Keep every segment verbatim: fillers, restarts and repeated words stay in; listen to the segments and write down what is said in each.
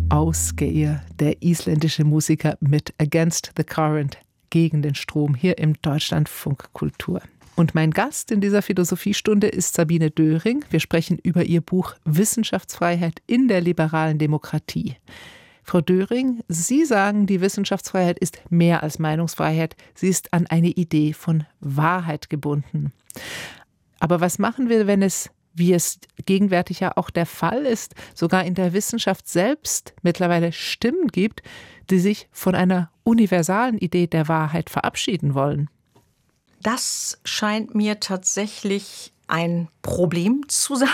Ásgeir, der isländische Musiker mit Against the Current, gegen den Strom, hier im Deutschlandfunk Kultur. Und mein Gast in dieser Philosophiestunde ist Sabine Döring. Wir sprechen über ihr Buch Wissenschaftsfreiheit in der liberalen Demokratie. Frau Döring, Sie sagen, die Wissenschaftsfreiheit ist mehr als Meinungsfreiheit. Sie ist an eine Idee von Wahrheit gebunden. Aber was machen wir, wenn es, wie es gegenwärtig ja auch der Fall ist, sogar in der Wissenschaft selbst mittlerweile Stimmen gibt, die sich von einer universalen Idee der Wahrheit verabschieden wollen? Das scheint mir tatsächlich ein Problem zu sein.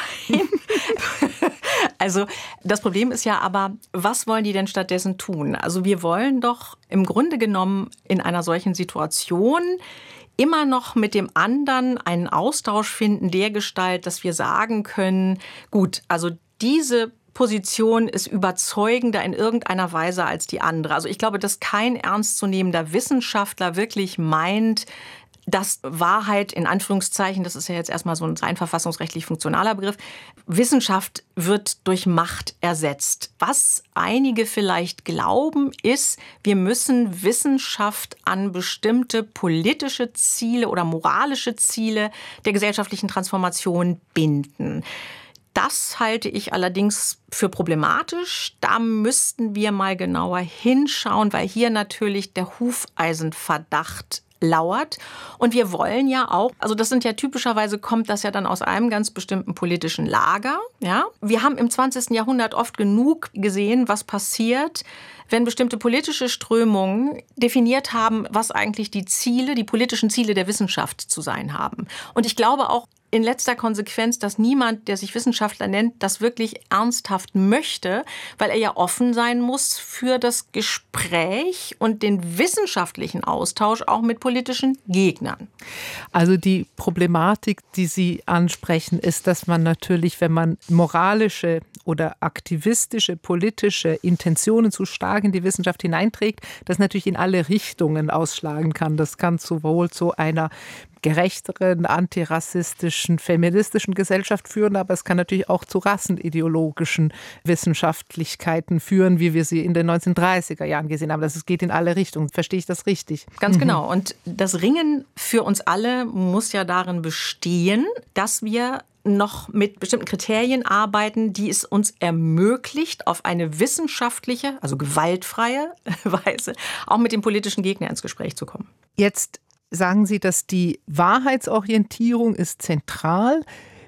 Also das Problem ist ja aber, was wollen die denn stattdessen tun? Also wir wollen doch im Grunde genommen in einer solchen Situation immer noch mit dem anderen einen Austausch finden, dergestalt, dass wir sagen können, gut, also diese Position ist überzeugender in irgendeiner Weise als die andere. Also ich glaube, dass kein ernstzunehmender Wissenschaftler wirklich meint, dass Wahrheit, in Anführungszeichen, das ist ja jetzt erstmal so ein rein verfassungsrechtlich funktionaler Begriff, Wissenschaft wird durch Macht ersetzt. Was einige vielleicht glauben, ist, wir müssen Wissenschaft an bestimmte politische Ziele oder moralische Ziele der gesellschaftlichen Transformation binden. Das halte ich allerdings für problematisch. Da müssten wir mal genauer hinschauen, weil hier natürlich der Hufeisenverdacht lauert. Und wir wollen ja auch, also das sind ja typischerweise, kommt das ja dann aus einem ganz bestimmten politischen Lager. Ja? Wir haben im zwanzigsten Jahrhundert oft genug gesehen, was passiert, wenn bestimmte politische Strömungen definiert haben, was eigentlich die Ziele, die politischen Ziele der Wissenschaft zu sein haben. Und ich glaube auch in letzter Konsequenz, dass niemand, der sich Wissenschaftler nennt, das wirklich ernsthaft möchte, weil er ja offen sein muss für das Gespräch und den wissenschaftlichen Austausch auch mit politischen Gegnern. Also die Problematik, die Sie ansprechen, ist, dass man natürlich, wenn man moralische oder aktivistische, politische Intentionen zu stark in die Wissenschaft hineinträgt, das natürlich in alle Richtungen ausschlagen kann. Das kann sowohl zu einer gerechteren, antirassistischen, feministischen Gesellschaft führen, aber es kann natürlich auch zu rassenideologischen Wissenschaftlichkeiten führen, wie wir sie in den neunzehnhundertdreißiger Jahren gesehen haben. Das geht in alle Richtungen. Verstehe ich das richtig? Ganz genau. Und das Ringen für uns alle muss ja darin bestehen, dass wir noch mit bestimmten Kriterien arbeiten, die es uns ermöglicht, auf eine wissenschaftliche, also gewaltfreie Weise auch mit dem politischen Gegner ins Gespräch zu kommen. Jetzt sagen Sie, dass die Wahrheitsorientierung ist zentral.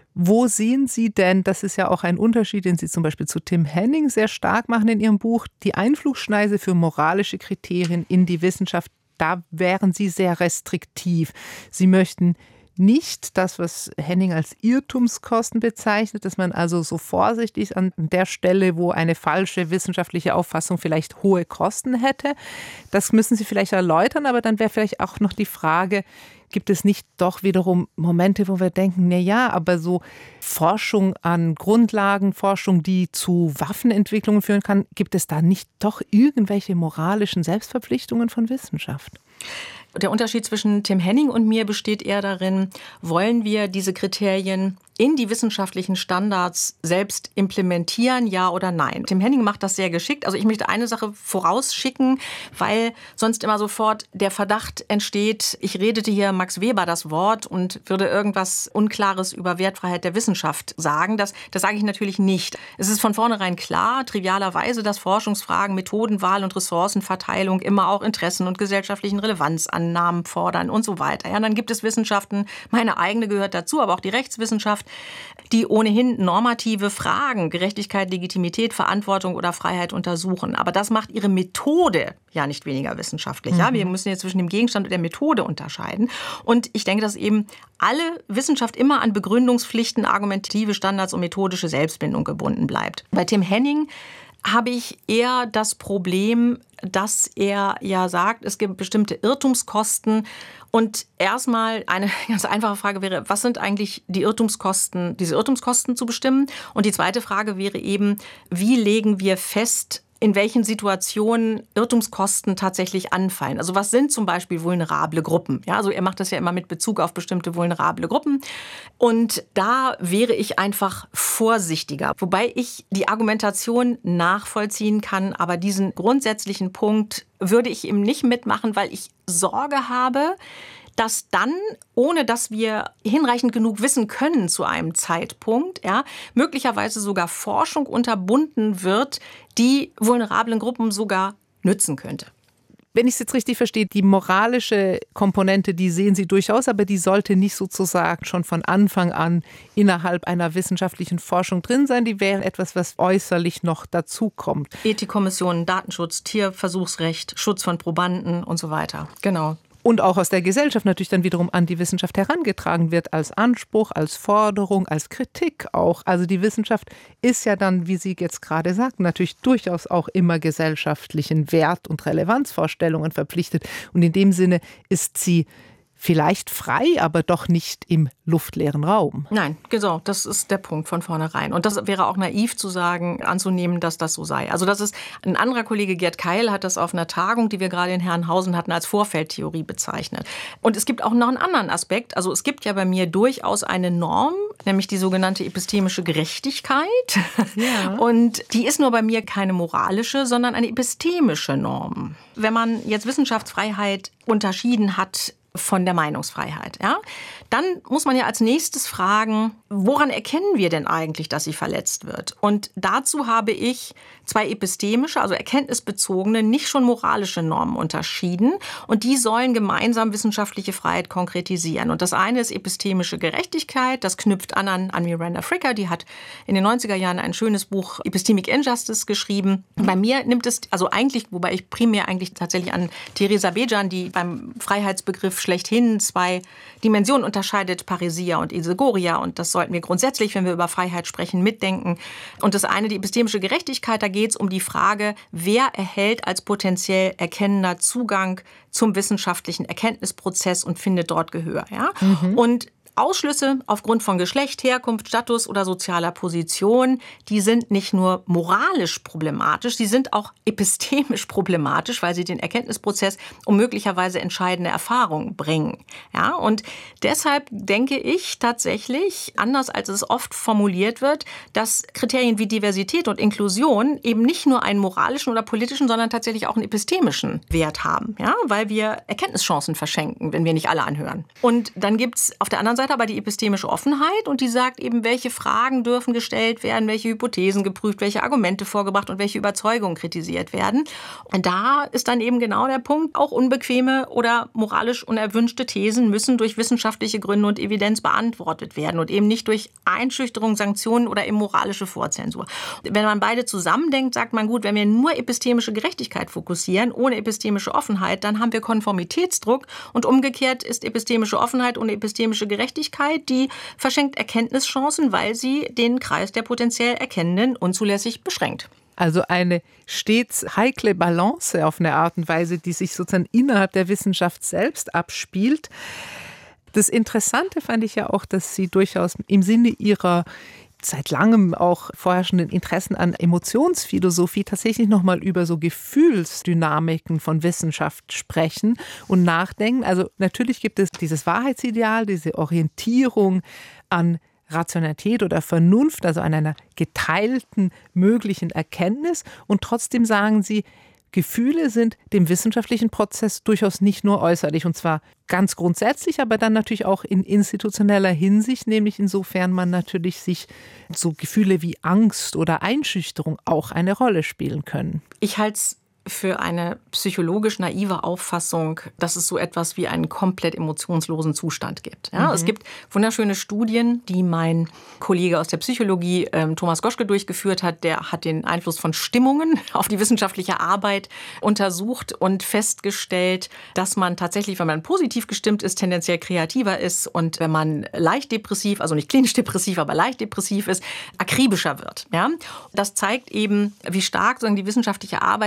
Wo sehen Sie denn, das ist ja auch ein Unterschied, den Sie zum Beispiel zu Tim Henning sehr stark machen in Ihrem Buch, die Einflugschneise für moralische Kriterien in die Wissenschaft, da wären Sie sehr restriktiv. Sie möchten nicht das, was Henning als Irrtumskosten bezeichnet, dass man also so vorsichtig an der Stelle, wo eine falsche wissenschaftliche Auffassung vielleicht hohe Kosten hätte. Das müssen Sie vielleicht erläutern, aber dann wäre vielleicht auch noch die Frage, gibt es nicht doch wiederum Momente, wo wir denken, na ja, aber so Forschung an Grundlagen, Forschung, die zu Waffenentwicklungen führen kann, gibt es da nicht doch irgendwelche moralischen Selbstverpflichtungen von Wissenschaft? Der Unterschied zwischen Tim Henning und mir besteht eher darin, wollen wir diese Kriterien in die wissenschaftlichen Standards selbst implementieren, ja oder nein? Tim Henning macht das sehr geschickt. Also ich möchte eine Sache vorausschicken, weil sonst immer sofort der Verdacht entsteht, ich redete hier Max Weber das Wort und würde irgendwas Unklares über Wertfreiheit der Wissenschaft sagen. Das, das sage ich natürlich nicht. Es ist von vornherein klar, trivialerweise, dass Forschungsfragen, Methodenwahl und Ressourcenverteilung immer auch Interessen und gesellschaftlichen Relevanzannahmen fordern und so weiter. Ja, dann gibt es Wissenschaften, meine eigene gehört dazu, aber auch die Rechtswissenschaft, die ohnehin normative Fragen, Gerechtigkeit, Legitimität, Verantwortung oder Freiheit untersuchen. Aber das macht ihre Methode ja nicht weniger wissenschaftlich. Mhm. Ja? Wir müssen jetzt zwischen dem Gegenstand und der Methode unterscheiden. Und ich denke, dass eben alle Wissenschaft immer an Begründungspflichten, argumentative Standards und methodische Selbstbindung gebunden bleibt. Bei Tim Henning habe ich eher das Problem, dass er ja sagt, es gibt bestimmte Irrtumskosten. Und erstmal eine ganz einfache Frage wäre, was sind eigentlich die Irrtumskosten, diese Irrtumskosten zu bestimmen? Und die zweite Frage wäre eben, wie legen wir fest, in welchen Situationen Irrtumskosten tatsächlich anfallen. Also was sind zum Beispiel vulnerable Gruppen? Ja, also er macht das ja immer mit Bezug auf bestimmte vulnerable Gruppen. Und da wäre ich einfach vorsichtiger. Wobei ich die Argumentation nachvollziehen kann, aber diesen grundsätzlichen Punkt würde ich ihm nicht mitmachen, weil ich Sorge habe, dass dann, ohne dass wir hinreichend genug wissen können zu einem Zeitpunkt, ja, möglicherweise sogar Forschung unterbunden wird, die vulnerablen Gruppen sogar nützen könnte. Wenn ich es jetzt richtig verstehe, die moralische Komponente, die sehen Sie durchaus, aber die sollte nicht sozusagen schon von Anfang an innerhalb einer wissenschaftlichen Forschung drin sein. Die wäre etwas, was äußerlich noch dazukommt. Ethikkommissionen, Datenschutz, Tierversuchsrecht, Schutz von Probanden und so weiter. Genau. Und auch aus der Gesellschaft natürlich dann wiederum an die Wissenschaft herangetragen wird, als Anspruch, als Forderung, als Kritik auch. Also die Wissenschaft ist ja dann, wie Sie jetzt gerade sagten, natürlich durchaus auch immer gesellschaftlichen Wert- und Relevanzvorstellungen verpflichtet. Und in dem Sinne ist sie vielleicht frei, aber doch nicht im luftleeren Raum. Nein, genau, das ist der Punkt von vornherein. Und das wäre auch naiv zu sagen, anzunehmen, dass das so sei. Also das ist, ein anderer Kollege, Gerd Keil, hat das auf einer Tagung, die wir gerade in Herrenhausen hatten, als Vorfeldtheorie bezeichnet. Und es gibt auch noch einen anderen Aspekt. Also es gibt ja bei mir durchaus eine Norm, nämlich die sogenannte epistemische Gerechtigkeit. Ja. Und die ist nur bei mir keine moralische, sondern eine epistemische Norm. Wenn man jetzt Wissenschaftsfreiheit unterschieden hat von der Meinungsfreiheit, ja, dann muss man ja als nächstes fragen, woran erkennen wir denn eigentlich, dass sie verletzt wird? Und dazu habe ich zwei epistemische, also erkenntnisbezogene, nicht schon moralische Normen unterschieden. Und die sollen gemeinsam wissenschaftliche Freiheit konkretisieren. Und das eine ist epistemische Gerechtigkeit. Das knüpft an an, an Miranda Fricker. Die hat in den neunziger Jahren ein schönes Buch Epistemic Injustice geschrieben. Bei mir nimmt es, also eigentlich, wobei ich primär eigentlich tatsächlich an Teresa Bejan, die beim Freiheitsbegriff schlechthin zwei Dimensionen unterscheidet, Parrhesia und Isegoria. Und das sollten wir grundsätzlich, wenn wir über Freiheit sprechen, mitdenken. Und das eine, die epistemische Gerechtigkeit, da geht es um die Frage, wer erhält als potenziell Erkennender Zugang zum wissenschaftlichen Erkenntnisprozess und findet dort Gehör. Ja? Mhm. Und Ausschlüsse aufgrund von Geschlecht, Herkunft, Status oder sozialer Position, die sind nicht nur moralisch problematisch, sie sind auch epistemisch problematisch, weil sie den Erkenntnisprozess um möglicherweise entscheidende Erfahrungen bringen. Ja, und deshalb denke ich tatsächlich, anders als es oft formuliert wird, dass Kriterien wie Diversität und Inklusion eben nicht nur einen moralischen oder politischen, sondern tatsächlich auch einen epistemischen Wert haben, ja, weil wir Erkenntnischancen verschenken, wenn wir nicht alle anhören. Und dann gibt es auf der anderen Seite aber die epistemische Offenheit und die sagt eben, welche Fragen dürfen gestellt werden, welche Hypothesen geprüft, welche Argumente vorgebracht und welche Überzeugungen kritisiert werden. Und da ist dann eben genau der Punkt, auch unbequeme oder moralisch unerwünschte Thesen müssen durch wissenschaftliche Gründe und Evidenz beantwortet werden und eben nicht durch Einschüchterung, Sanktionen oder eben moralische Vorzensur. Wenn man beide zusammendenkt, sagt man, gut, wenn wir nur epistemische Gerechtigkeit fokussieren, ohne epistemische Offenheit, dann haben wir Konformitätsdruck und umgekehrt ist epistemische Offenheit ohne epistemische Gerechtigkeit, die verschenkt Erkenntnischancen, weil sie den Kreis der potenziell Erkennenden unzulässig beschränkt. Also eine stets heikle Balance auf eine Art und Weise, die sich sozusagen innerhalb der Wissenschaft selbst abspielt. Das Interessante fand ich ja auch, dass Sie durchaus im Sinne Ihrer seit langem auch vorherrschenden Interessen an Emotionsphilosophie tatsächlich nochmal über so Gefühlsdynamiken von Wissenschaft sprechen und nachdenken. Also natürlich gibt es dieses Wahrheitsideal, diese Orientierung an Rationalität oder Vernunft, also an einer geteilten möglichen Erkenntnis. Und trotzdem sagen Sie, Gefühle sind dem wissenschaftlichen Prozess durchaus nicht nur äußerlich, und zwar ganz grundsätzlich, aber dann natürlich auch in institutioneller Hinsicht, nämlich insofern man natürlich sich so Gefühle wie Angst oder Einschüchterung auch eine Rolle spielen können. Ich halte es für eine psychologisch naive Auffassung, dass es so etwas wie einen komplett emotionslosen Zustand gibt. Ja, mhm. Es gibt wunderschöne Studien, die mein Kollege aus der Psychologie, ähm, Thomas Goschke, durchgeführt hat. Der hat den Einfluss von Stimmungen auf die wissenschaftliche Arbeit untersucht und festgestellt, dass man tatsächlich, wenn man positiv gestimmt ist, tendenziell kreativer ist und wenn man leicht depressiv, also nicht klinisch depressiv, aber leicht depressiv ist, akribischer wird. Ja? Das zeigt eben, wie stark sagen, die wissenschaftliche Arbeit an sich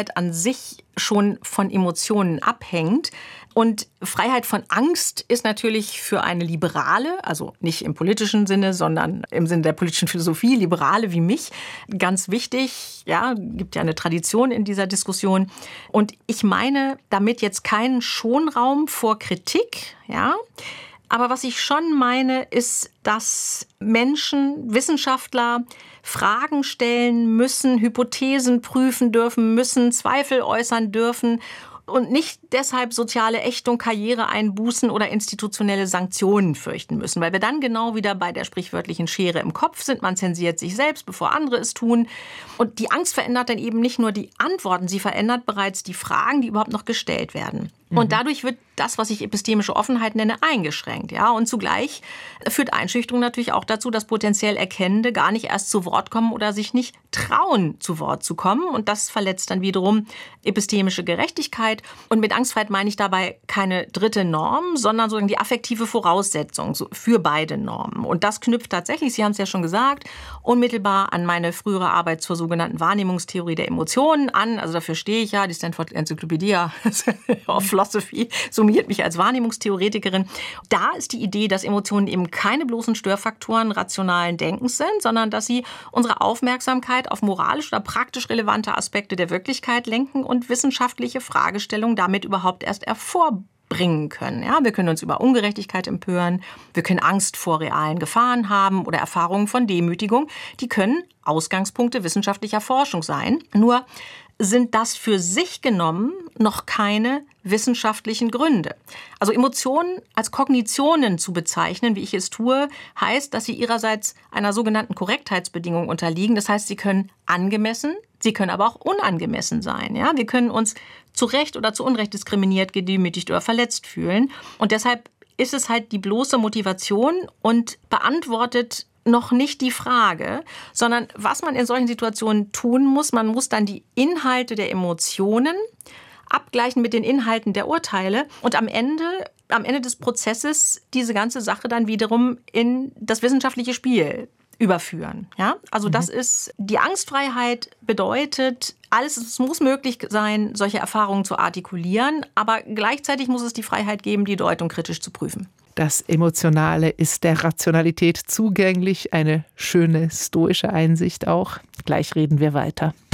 sich schon von Emotionen abhängt. Und Freiheit von Angst ist natürlich für eine Liberale, also nicht im politischen Sinne, sondern im Sinne der politischen Philosophie, Liberale wie mich, ganz wichtig. Ja, gibt ja eine Tradition in dieser Diskussion. Und ich meine damit jetzt keinen Schonraum vor Kritik, ja. Aber was ich schon meine, ist, dass Menschen, Wissenschaftler Fragen stellen müssen, Hypothesen prüfen dürfen müssen, Zweifel äußern dürfen und nicht deshalb soziale Ächtung, Karriereeinbußen oder institutionelle Sanktionen fürchten müssen, weil wir dann genau wieder bei der sprichwörtlichen Schere im Kopf sind. Man zensiert sich selbst, bevor andere es tun. Und die Angst verändert dann eben nicht nur die Antworten, sie verändert bereits die Fragen, die überhaupt noch gestellt werden. Mhm. Und dadurch wird das, was ich epistemische Offenheit nenne, eingeschränkt. Ja? Und zugleich führt Einschüchterung natürlich auch dazu, dass potenziell Erkennende gar nicht erst zu Wort kommen oder sich nicht trauen, zu Wort zu kommen. Und das verletzt dann wiederum epistemische Gerechtigkeit. Und mit Angstfreiheit meine ich dabei keine dritte Norm, sondern sozusagen die affektive Voraussetzung für beide Normen. Und das knüpft tatsächlich, Sie haben es ja schon gesagt, unmittelbar an meine frühere Arbeit zur sogenannten Wahrnehmungstheorie der Emotionen an. Also dafür stehe ich ja, die Stanford Encyclopedia of Philosophy summiert mich als Wahrnehmungstheoretikerin. Da ist die Idee, dass Emotionen eben keine bloßen Störfaktoren rationalen Denkens sind, sondern dass sie unsere Aufmerksamkeit auf moralisch oder praktisch relevante Aspekte der Wirklichkeit lenken und wissenschaftliche Fragestellungen damit überhaupt erst hervorbringen können. Ja, wir können uns über Ungerechtigkeit empören, wir können Angst vor realen Gefahren haben oder Erfahrungen von Demütigung. Die können Ausgangspunkte wissenschaftlicher Forschung sein. Nur sind das für sich genommen noch keine wissenschaftlichen Gründe. Also Emotionen als Kognitionen zu bezeichnen, wie ich es tue, heißt, dass sie ihrerseits einer sogenannten Korrektheitsbedingung unterliegen. Das heißt, sie können angemessen, sie können aber auch unangemessen sein. Ja? Wir können uns zu Recht oder zu Unrecht diskriminiert, gedemütigt oder verletzt fühlen. Und deshalb ist es halt die bloße Motivation und beantwortet noch nicht die Frage, sondern was man in solchen Situationen tun muss, man muss dann die Inhalte der Emotionen abgleichen mit den Inhalten der Urteile und am Ende, am Ende des Prozesses diese ganze Sache dann wiederum in das wissenschaftliche Spiel überführen. Ja? Also mhm. das ist, die Angstfreiheit bedeutet, alles, es muss möglich sein, solche Erfahrungen zu artikulieren, aber gleichzeitig muss es die Freiheit geben, die Deutung kritisch zu prüfen. Das Emotionale ist der Rationalität zugänglich, eine schöne stoische Einsicht auch. Gleich reden wir weiter.